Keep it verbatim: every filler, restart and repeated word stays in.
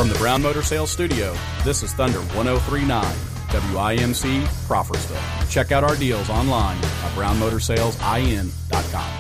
From the Brown Motor Sales Studio, this is Thunder one oh three point nine, W I M C, Crawfordsville. Check out our deals online at brown motor sales in dot com.